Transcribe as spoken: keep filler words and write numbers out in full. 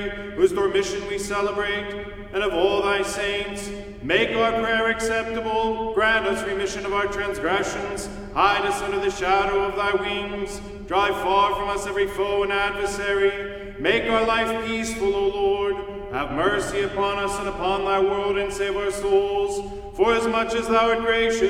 whose dormition we celebrate, and of all thy saints. Make our prayer acceptable, grant us remission of our transgressions, hide us under the shadow of thy wings, drive far from us every foe and adversary, make our life peaceful, O Lord. Have mercy upon us and upon thy world, and save our souls, for as much as thou art gracious